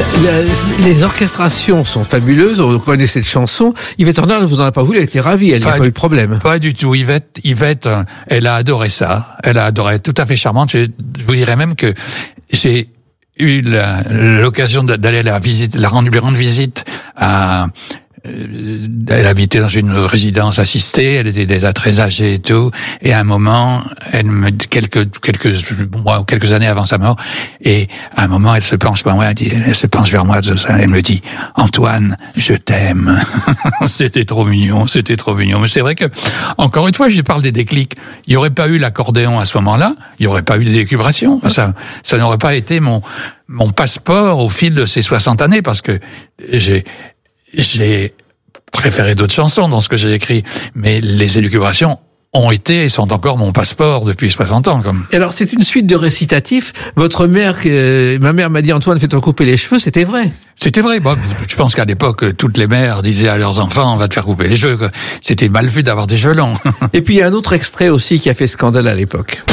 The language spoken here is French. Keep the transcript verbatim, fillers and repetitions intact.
La, les orchestrations sont fabuleuses, on connaît cette chanson. Yvette Horner ne vous en a pas voulu, elle était ravie, elle n'a pas eu de problème. Pas du tout. Yvette, Yvette, elle a adoré ça. Elle a adoré, tout à fait charmante. Je vous dirais même que j'ai eu la, l'occasion d'aller à la visite, la rendre, lui rendre visite à, elle habitait dans une résidence assistée, elle était déjà très âgée et tout, et à un moment, elle me, quelques, quelques mois ou quelques années avant sa mort, et à un moment, elle se penche vers moi, elle, dit, elle se penche vers moi, elle me dit, Antoine, je t'aime. C'était trop mignon, c'était trop mignon. Mais c'est vrai que, encore une fois, je parle des déclics. Il n'y aurait pas eu l'accordéon à ce moment-là, il n'y aurait pas eu d'élucubration. Ça, ça n'aurait pas été mon, mon passeport au fil de ces soixante années, parce que j'ai, j'ai préféré d'autres chansons dans ce que j'ai écrit, mais les élucubrations ont été et sont encore mon passeport depuis soixante ans. Comme. Et alors, c'est une suite de récitatifs. Votre mère, euh, ma mère m'a dit, Antoine, fais-toi couper les cheveux, c'était vrai. C'était vrai. Bon, je pense qu'à l'époque, toutes les mères disaient à leurs enfants, on va te faire couper les cheveux. C'était mal vu d'avoir des cheveux longs. Et puis, il y a un autre extrait aussi qui a fait scandale à l'époque.